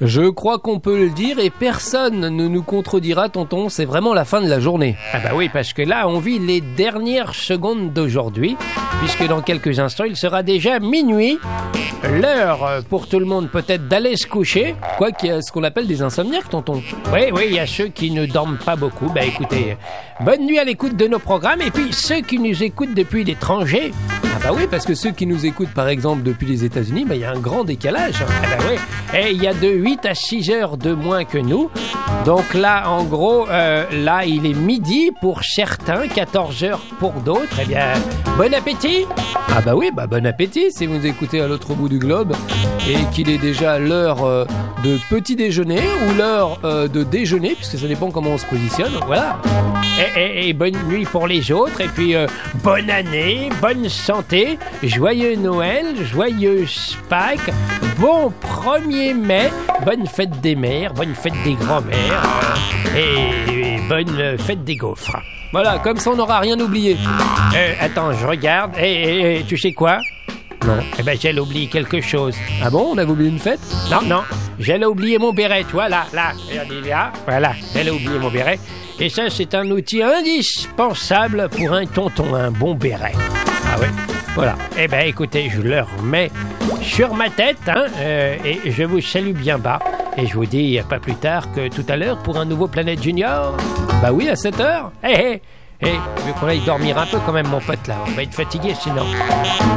Je crois qu'on peut le dire et personne ne nous contredira, tonton, c'est vraiment la fin de la journée. Ah bah oui, parce que là, on vit les dernières secondes d'aujourd'hui, puisque dans quelques instants, il sera déjà minuit. L'heure pour tout le monde peut-être d'aller se coucher. Quoi qu'il y a ce qu'on appelle des insomniaques, tonton. Oui, il y a ceux qui ne dorment pas beaucoup. Bah écoutez, bonne nuit à l'écoute de nos programmes. Et puis ceux qui nous écoutent depuis l'étranger. Ah bah oui, parce que ceux qui nous écoutent par exemple depuis les États-Unis, bah il y a un grand décalage. Ah bah oui, et il y a de 8 à 6 heures de moins que nous. Donc là, en gros, là il est midi pour certains, 14 heures pour d'autres. Eh bien, bon appétit. Ah bah oui, bon appétit si vous nous écoutez à l'autre bout du globe et qu'il est déjà l'heure de petit déjeuner ou l'heure de déjeuner, puisque ça dépend comment on se positionne. Voilà. Et bonne nuit pour les autres. Et puis bonne année, bonne santé, joyeux Noël, joyeuse Pâques, bon 1er mai, bonne fête des mères, bonne fête des grands-mères et bonne fête des gaufres. Voilà, comme ça on n'aura rien oublié. Attends, je regarde. Et tu sais quoi? Non. Eh ben, j'allais oublier quelque chose. Ah bon, on avait oublié une fête? Non, j'allais oublier mon béret, tu vois, là, regardez là, voilà, j'allais oublier mon béret. Et ça, c'est un outil indispensable pour un tonton, un bon béret. Ah ouais, voilà. Eh ben, écoutez, je le remets sur ma tête, hein, et je vous salue bien bas. Et je vous dis pas plus tard que tout à l'heure pour un nouveau Planète Junior. Bah oui, à 7h. Vu qu'on aille dormir un peu quand même, mon pote, là, on va être fatigué sinon.